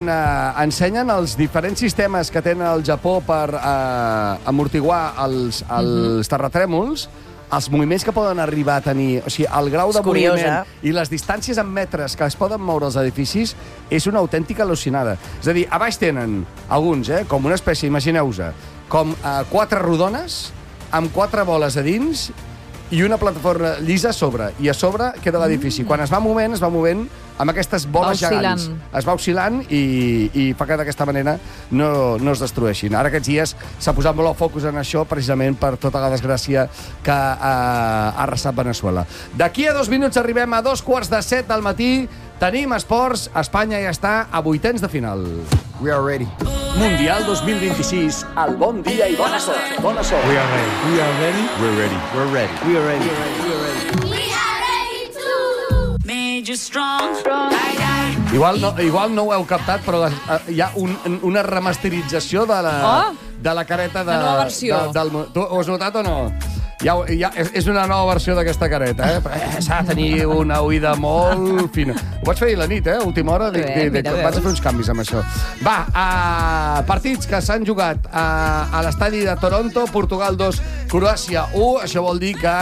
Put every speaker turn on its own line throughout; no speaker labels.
quan ensenyen els diferents sistemes que tenen el Japó per amortiguar els terratrèmols, els moviments que poden arribar a tenir, o sigui, el grau de moviment i les distàncies en metres que es poden moure els edificis és una autèntica al·lucinada. És a dir, a baix tenen alguns, com una espècie, imagineu-vos, com 4 rodones amb 4 boles a dins i una plataforma llisa a sobre, i a sobre queda l'edifici. Quan es va movent amb aquestes boles gegants. Es va oscil·lant i fa que d'aquesta manera no es destrueixin. Ara aquests dies s'ha posat molt el focus en això precisament per tota la desgràcia que ha arrasat Veneçuela. D'aquí a 2 minuts arribem a 2:15 del matí. Tenim esports. Espanya ja està a 8ens de final.
We are ready.
Mundial 2026. El bon dia i bona sort. Bona sort.
We are ready.
We are ready.
We're ready.
We're ready.
We are ready.
We are ready to made you strong.
Igual no ho heu captat, però hi ha una remasterització de la careta de...
Una nova versió.
Tu ho has notat o no? És una nova versió d'aquesta careta, S'ha de tenir una oïda molt fina. Ho vaig fer ahir la nit, a última hora. Vaig a fer uns canvis amb això. Va, partits que s'han jugat a l'estadi de Toronto, Portugal 2, Croàcia 1. Això vol dir que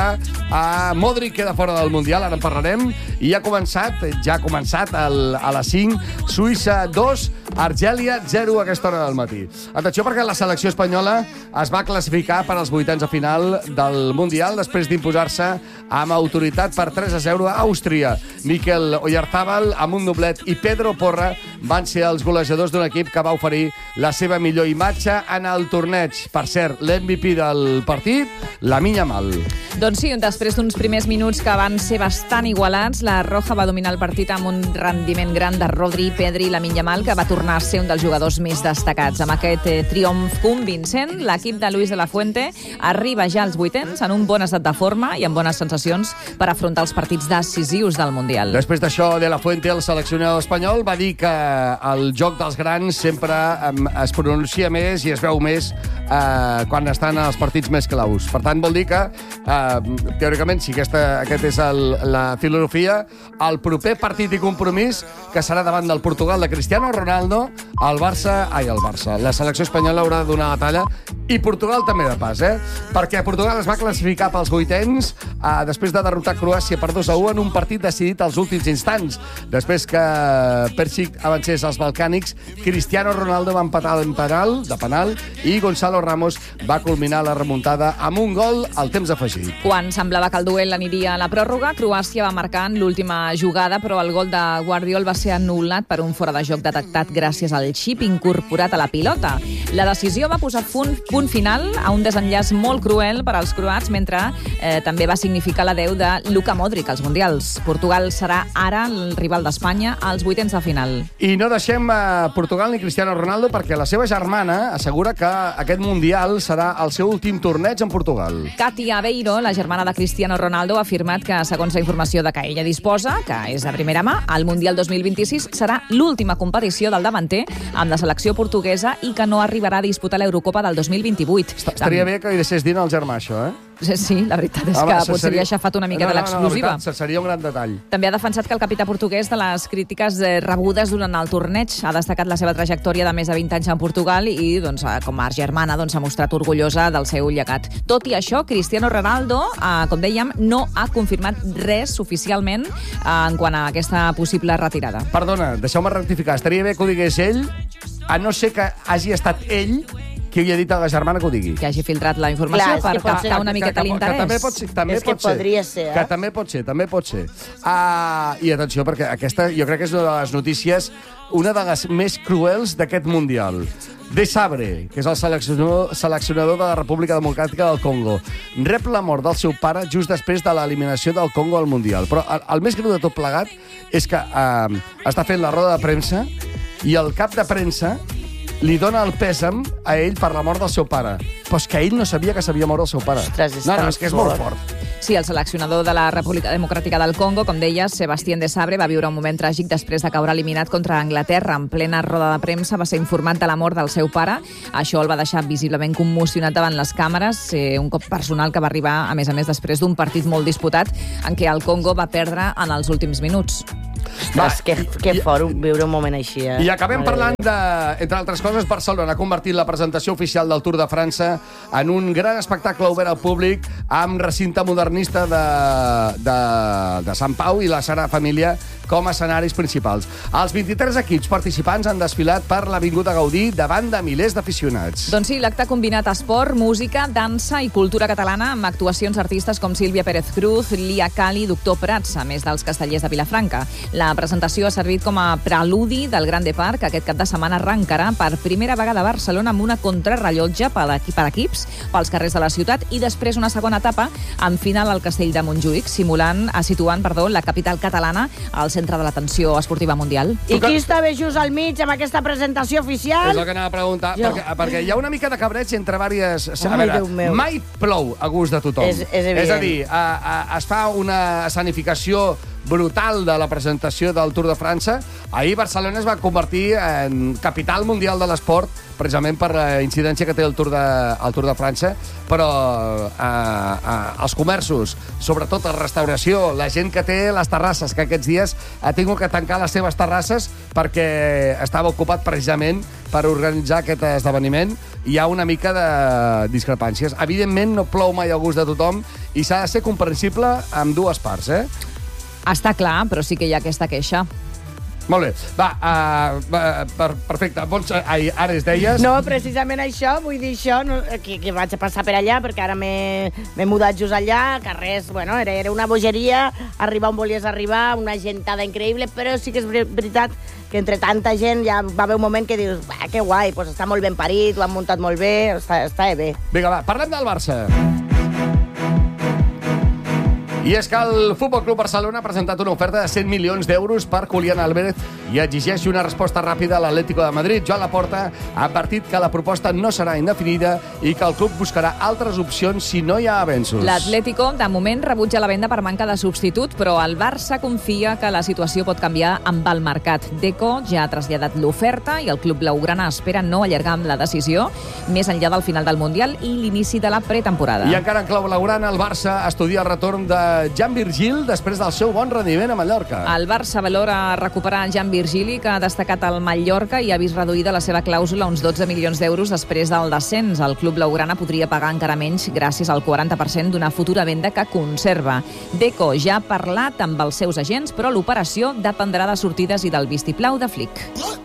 Modric queda fora del Mundial, ara en parlarem. I ja ha començat a les 5, Suïssa 2, Argèlia 0 a aquesta hora del matí. Atenció, perquè la selecció espanyola es va classificar per als 8ens de final del Mundial després d'imposar-se amb autoritat per 3-0 a Àustria. Mikel Oyarzabal, amb un doblet, i Pedro Porra van ser els golejadors d'un equip que va oferir la seva millor imatge en el torneig. Per cert, l'MVP del partit, Lamine Yamal.
Doncs sí, després d'uns primers minuts que van ser bastant igualats, la Roja va dominar el partit amb un rendiment gran de Rodri, Pedri i Lamine Yamal, que va tornar a ser un dels jugadors més destacats. Amb aquest triomf convincent, l'equip de Luis de la Fuente arriba ja als 8ens en un bon estat de forma i amb bones sensacions per afrontar els partits decisius del Mundial.
Després d'això, de la Fuente, el seleccionador espanyol, va dir que el joc dels grans sempre es pronuncia més i es veu més quan estan als partits més claus. Per tant, vol dir que, teòricament, si aquesta és la filosofia, el proper partit i compromís que serà davant del Portugal de Cristiano Ronaldo, el Barça... La selecció espanyola haurà de donar la talla, i Portugal també de pas, perquè Portugal es va classificar pels 8ens després de derrotar Croàcia per 2-1 en un partit decidit als últims instants. Després que Persic avancés als balcànics, Cristiano Ronaldo va empatar de penal i Gonzalo Ramos va culminar la remuntada amb un gol al temps afegit.
Quan semblava que el duel aniria a la pròrroga, Croàcia va marcar en l'última jugada, però el gol de Guardiol va ser anul·lat per un fora de joc detectat gràcies al xip incorporat a la pilota. La decisió va posar punt final a un desenllaç molt cruel per als croats, mentre també va significar l'adeu de Luka Modric als Mundials. Portugal serà ara el rival d'Espanya als 8ens de final.
I no deixem Portugal ni Cristiano Ronaldo, perquè la seva germana assegura que aquest Mundial serà el seu últim torneig en Portugal.
Katy Aveiro, la germana de Cristiano Ronaldo, ha afirmat que, segons la informació de que ella disposa, que és de primera mà, el Mundial 2026 serà l'última competició del davanter amb la selecció portuguesa i que no arribarà a disputar l'Eurocopa del 2028.
Estaria bé que li deixés dir al germà això,
Sí, la veritat és que potser li ha aixafat una miqueta l'exclusiva.
Seria un gran detall.
També ha defensat que el capità portuguès de les crítiques rebudes durant el torneig ha destacat la seva trajectòria de més de 20 anys en Portugal i, com a germana, s'ha mostrat orgullosa del seu llegat. Tot i això, Cristiano Ronaldo, com dèiem, no ha confirmat res oficialment en quant a aquesta possible retirada.
Perdona, deixeu-me rectificar. Estaria bé que ho digués ell, a no ser que hagi estat ell qui havia dit a la germana que ho digui.
Que hagi filtrat la informació per captar una miqueta l'interès.
També pot ser.
Podria ser,
que també pot ser. I atenció, perquè aquesta jo crec que és una de les notícies, una de les més cruels d'aquest Mundial. De Sabre, que és el seleccionador de la República Democràtica del Congo, rep la mort del seu pare just després de l'eliminació del Congo al Mundial. Però el més greu de tot plegat és que està fent la roda de premsa i el cap de premsa li dona el pèsam a ell per la mort del seu pare. Però és que ell no sabia que s'havia mort el seu pare.
Ostres,
és que és molt fort.
Sí, el seleccionador de la República Democràtica del Congo, com deies, Sébastien de Sabre, va viure un moment tràgic després de caure eliminat contra Anglaterra. En plena roda de premsa va ser informat de la mort del seu pare. Això el va deixar visiblement commocionat davant les càmeres, un cop personal que va arribar, a més, després d'un partit molt disputat en què el Congo va perdre en els últims minuts.
Ostres, que fort viure un moment així,
I acabem parlant de, entre altres coses, Barcelona ha convertit la presentació oficial del Tour de França en un gran espectacle obert al públic amb recinte modernista de Sant Pau i la Sagrada Família com a escenaris principals. Els 23 equips participants han desfilat per l'Avinguda Gaudí davant de milers d'aficionats.
Doncs sí, l'acte ha combinat esport, música, dansa i cultura catalana amb actuacions d'artistes com Sílvia Pérez Cruz, Lia Cali i Doctor Prats, a més dels castellers de Vilafranca. La presentació ha servit com a preludi del Grande Parc, que aquest cap de setmana arrencarà per primera vegada a Barcelona amb una contrarrellotge per equips pels carrers de la ciutat i després una segona etapa amb final al Castell de Montjuïc, situant la capital catalana al centre de l'atenció esportiva mundial.
I qui està bé just al mig amb aquesta presentació oficial?
És el que anava a preguntar, perquè hi ha una mica de cabreig entre vàries...
Déu meu.
Mai plou a gust de tothom.
És evident.
És a dir, es fa una escenificació brutal de la presentació del Tour de França. Ahir Barcelona es va convertir en capital mundial de l'esport, precisament per la incidència que té el Tour de França, però els comerços, sobretot la restauració, la gent que té les terrasses, que aquests dies ha tingut que tancar les seves terrasses perquè estava ocupat precisament per organitzar aquest esdeveniment, hi ha una mica de discrepàncies. Evidentment, no plou mai al gust de tothom i s'ha de ser comprensible amb dues parts,
Està clar, però sí que hi ha aquesta queixa.
Molt bé. Perfecte. Ara es deies...
No, precisament això, vull dir això, que vaig a passar per allà, perquè ara m'he mudat just allà, carrers, bueno, era una bogeria, arribar on volies arribar, una gentada increïble, però sí que és veritat que entre tanta gent ja va haver un moment que dius, que guai, doncs està molt ben parit, ho han muntat molt bé, està bé.
Vinga, va, parlem del Barça. I és que el Futbol Club Barcelona ha presentat una oferta de 100 milions d'euros per Julián Álvarez i exigeix una resposta ràpida a l'Atlético de Madrid. Joan Laporta ha advertit que la proposta no serà indefinida i que el club buscarà altres opcions si no hi ha avenços.
L'Atlético, de moment, rebutja la venda per manca de substitut, però el Barça confia que la situació pot canviar amb el mercat. Deco ja ha traslladat l'oferta i el club blaugrana espera no allargar amb la decisió més enllà del final del Mundial i l'inici de la pretemporada.
I encara en clau blaugrana, el Barça estudia el retorn de Jan Virgil després del seu bon rendiment a Mallorca.
El Barça valora recuperar Jan Virgili, que ha destacat al Mallorca i ha vist reduïda la seva clàusula a uns 12 milions d'euros després del descens. El club blaugrana podria pagar encara menys gràcies al 40% d'una futura venda que conserva. Deco ja ha parlat amb els seus agents, però l'operació dependrà de sortides i del vistiplau de Flick.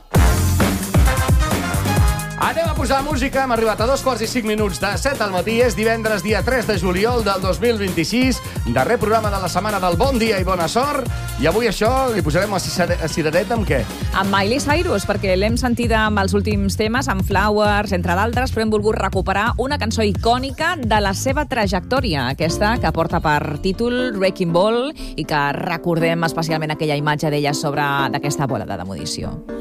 Anem a posar música. Hem arribat a 2:05 de 7 al matí. És divendres, dia 3 de juliol del 2026. Darrer programa de la setmana del Bon Dia i Bona Sort. I avui això li posarem a cirereta amb què?
Amb Miley Cyrus, perquè l'hem sentida amb els últims temes, amb Flowers, entre d'altres, però hem volgut recuperar una cançó icònica de la seva trajectòria. Aquesta que porta per títol Wrecking Ball i que recordem especialment aquella imatge d'ella sobre d'aquesta bola de demolició.